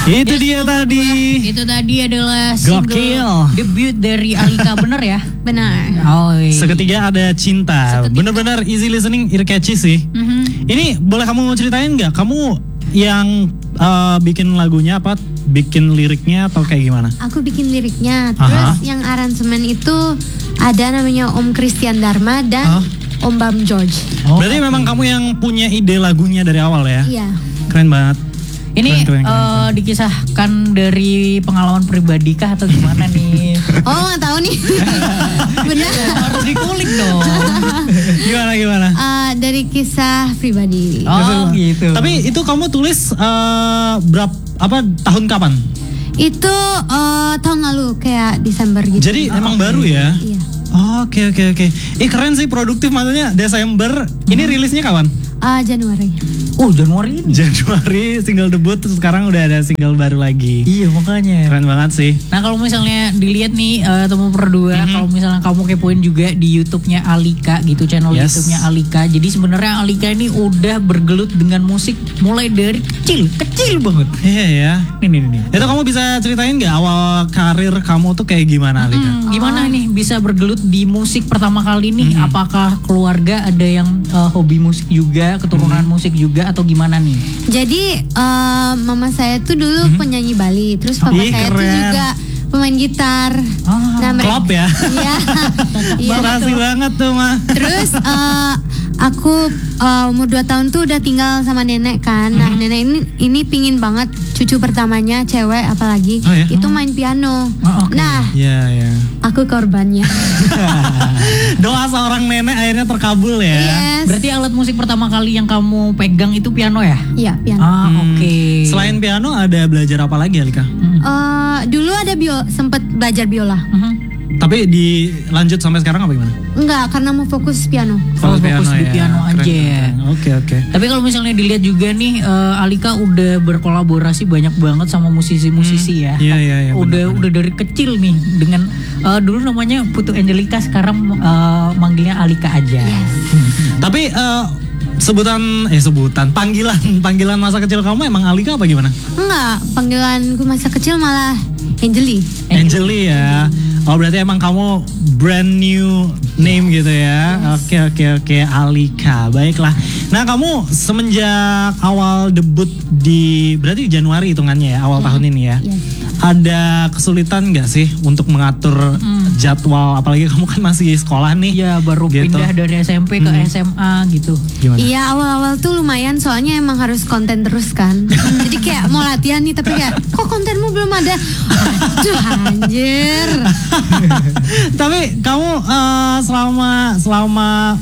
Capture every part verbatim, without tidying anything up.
Itu dia tadi. Itu tadi adalah single Gokil. debut dari Alika, bener ya? Benar. Oh, iya. Seketika ada cinta. Seketika. Bener-bener easy listening, ear catchy sih. Mhm. Ini boleh kamu ceritain nggak? Kamu yang uh, bikin lagunya apa? Bikin liriknya atau kayak gimana? Aku bikin liriknya. Terus Aha. yang aransemen itu ada namanya Om Christian Dharma dan Ah. Om Bam George. Oh, Berarti oke. memang kamu yang punya ide lagunya dari awal ya? Iya. Keren banget. Ini Keren, keren, keren, eh, keren. dikisahkan dari pengalaman pribadi kah atau gimana nih? Oh, nggak tahu nih. Benar. Harus dikulik dong. Gimana gimana? Eh, dari kisah pribadi. Oh gitu. Tapi itu kamu tulis uh, berapa apa tahun kapan? Itu eh, tahun lalu kayak Desember gitu. Jadi emang baru ya? Iya. Oke oke oke. Eh keren sih, produktif, maksudnya Desember. Ini rilisnya kapan? Ah, Januari. Oh Januari ini. Januari single debut, terus sekarang udah ada single baru lagi. Iya makanya. Keren banget sih. Nah kalau misalnya dilihat nih uh, teman berdua, Mhm. kalau misalnya kamu kepoin juga di YouTube-nya Alika gitu, channel Yes. YouTube-nya Alika. Jadi sebenarnya Alika ini udah bergelut dengan musik mulai dari kecil, kecil banget. Iya ya. Nih nih nih. Itu kamu bisa ceritain nggak awal karir kamu tuh kayak gimana, Alika? Hmm, gimana nih bisa bergelut di musik pertama kali nih? Mhm. Apakah keluarga ada yang uh, hobi musik juga, keturunan Mhm. musik juga atau gimana nih? Jadi eh, mama saya tuh dulu Mhm. penyanyi Bali, terus papa Ih, saya tuh keren. juga pemain gitar. Ah, Nah, mereka- Klop ya. Iya. Iya. Makasih banget tuh, Ma. Terus eh, aku eh, umur dua tahun tuh udah tinggal sama nenek kan. Nah, Mhm. nenek ini ini pingin banget cucu pertamanya cewek apalagi Oh, ya? itu main piano. Oh, oke. Nah, Iya ya. aku korbannya. Doa seorang nenek akhirnya terkabul ya. Yes. Berarti alat musik pertama kali yang kamu pegang itu piano ya? Iya, piano. Ah Hmm. oke. Selain piano ada belajar apa lagi, Alika? Hmm. Eh, dulu ada bio, sempet belajar biola. Mhm. Tapi dilanjut sampai sekarang apa gimana? Enggak, karena mau fokus piano. Oh, fokus di piano Keren, aja. keren. Oke oke. Tapi kalau misalnya dilihat juga nih, eh, Alika udah berkolaborasi banyak banget sama musisi-musisi ya. Iya iya iya. udah benar, udah dari kecil nih dengan eh, dulu namanya Putu Angelita, sekarang eh, manggilnya Alika aja. benar. Tapi eh, sebutan eh sebutan panggilan panggilan masa kecil kamu emang Alika apa gimana? Enggak, panggilanku masa kecil malah Angeli. Angeli ya. Oh berarti emang kamu brand new name gitu ya. Oke oke oke, Alika. Baiklah. Nah kamu semenjak awal debut di berarti Januari hitungannya ya, awal tahun ini ya. Yes. Ada kesulitan nggak sih untuk mengatur jadwal? Apalagi kamu kan masih sekolah nih. Iya, baru Gitu. pindah dari S M P ke Hmm. S M A gitu. Gimana? Iya, awal-awal tuh lumayan soalnya emang harus konten terus kan. Jadi kayak mau latihan nih tapi kayak kok kontenmu belum ada. Aduh anjir. Tapi kamu eh, selama selama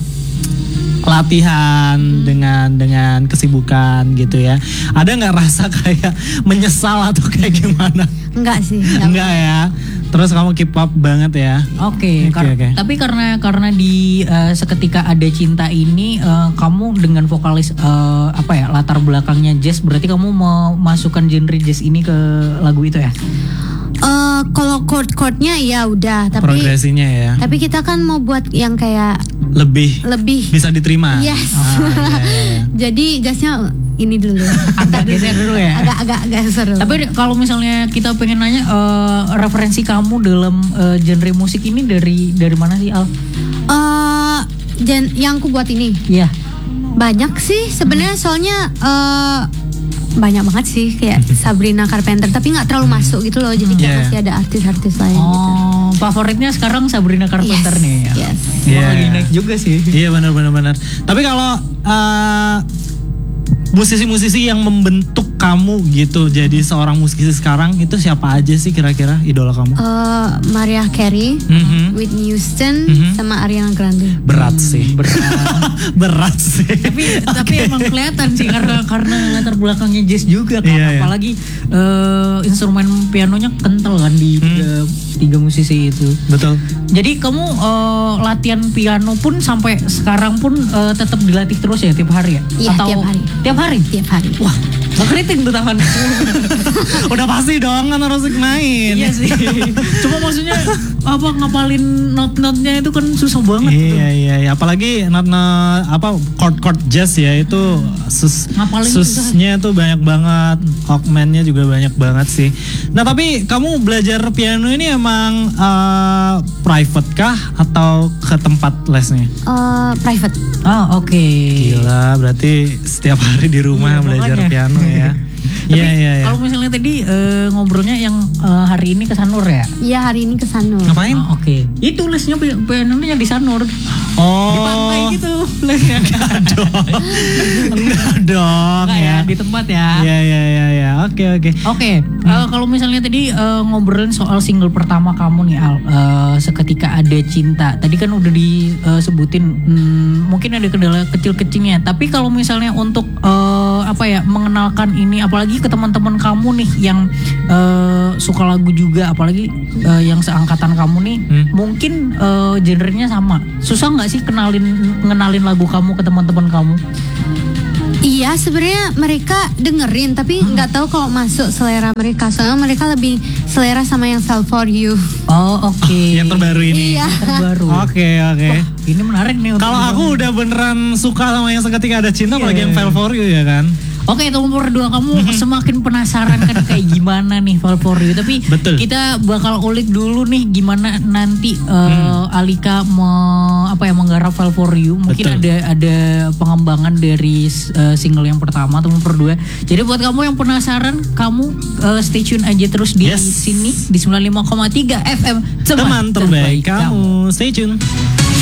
latihan dengan dengan kesibukan gitu ya, ada nggak rasa kayak menyesal atau kayak gimana? Enggak sih. enggak. Enggak ya. Terus kamu keep up banget ya. Oke, Oke, kar- oke. tapi karena karena di eh, seketika ada cinta ini, eh, kamu dengan vokalis eh, apa ya, latar belakangnya jazz, berarti kamu memasukkan genre jazz ini ke lagu itu ya? Eh, kalau chord-chordnya ya udah, tapi Progresinya ya. tapi kita kan mau buat yang kayak Lebih lebih. bisa diterima. Yes. Ah, iya, iya, iya. Jadi gasnya ini dulu. Agak geser dulu ya. Agak-agak agak seru. Tapi kalau misalnya kita pengen nanya eh, referensi kamu dalam eh, genre musik ini dari dari mana sih, Al? eh gen- yang aku buat ini Iya. banyak sih sebenarnya, soalnya eh banyak banget sih kayak Sabrina Carpenter, tapi nggak terlalu masuk gitu loh, jadi kayak Yeah. masih ada artis-artis lain gitu. Oh, favoritnya sekarang Sabrina Carpenter Yes, nih. yes. Wah, Iya. lagi naik juga sih. Iya benar benar benar. Tapi kalau eh, musisi-musisi yang membentuk kamu gitu jadi seorang musisi sekarang itu siapa aja sih kira-kira idola kamu? Eh, Mariah Carey, Mhm. Whitney Houston, Mhm. sama Ariana Grande. Berat sih. Berat. Berat sih. tapi tapi emang kelihatan sih karena karena latar belakangnya jazz juga kan, Iya, iya. apalagi eh, instrumen pianonya kental kan di Hmm. tiga, tiga musisi itu. Betul. Jadi kamu eh, latihan piano pun sampai sekarang pun eh, tetap dilatih terus ya tiap hari ya? Iya, Atau tiap hari. Tiap hari. Tiap hari. Wah, Mau keriting tuh tangan. Udah pasti dong kan harus main. Iya sih. Cuma maksudnya apa ngapalin not-notnya itu kan susah banget. Iya iya iya, apalagi not not apa chord chord jazz ya itu sus Ngapalin susnya tuh banyak banget, augmentnya juga banyak banget sih. Nah tapi kamu belajar piano ini emang uh, private kah atau ke tempat lesnya? Eh, private. Oh oke. Gila, berarti setiap hari di rumah Iya, belajar makanya. piano ya. Tapi Iya iya iya. kalau misalnya tadi eh, ngobrolnya yang eh, hari ini ke Sanur ya? Iya, hari ini ke Sanur. Ngapain? Oh, oke. Itu lesnya pi- pianonya di Sanur. Oh. Di pantai gitu lesnya. Enggak dong. Enggak dong Enggak ya. ya, di tempat ya. Iya iya iya iya. Oke oke. Oke, eh, kalau misalnya tadi eh, ngobrolin soal single pertama kamu nih Al, eh, seketika ada cinta. Tadi kan udah disebutin hmm, mungkin ada kendala kecil-kecilnya. Tapi kalau misalnya untuk eh, apa ya mengenalkan ini, apalagi ke teman-teman kamu nih yang eh, suka lagu juga, apalagi eh, yang seangkatan kamu nih, Hmm. mungkin eh, genrenya sama. Susah nggak sih kenalin ngenalin lagu kamu ke teman-teman kamu? Iya, sebenarnya mereka dengerin tapi nggak tahu kalau masuk selera mereka. Soalnya mereka lebih selera sama yang Fell For You. Oh oke. Yang terbaru ini. Iya. Terbaru. Oke oke. Ini menarik nih. untuk Kalau aku dibahas. udah beneran suka sama yang seketika ada cinta, Iya. apalagi yang Fell For You ya kan. Oke, nomor dua kamu semakin penasaran kan kayak gimana nih Fall For You. Tapi Betul. kita bakal ulik dulu nih gimana nanti uh, Alika me, apa ya menggarap Fall For You. Mungkin Betul. ada ada pengembangan dari uh, single yang pertama atau nomor dua. Jadi buat kamu yang penasaran, kamu uh, stay tune aja terus di Yes. sini di sembilan puluh lima koma tiga F M Teman terbaik kamu. Stay tune.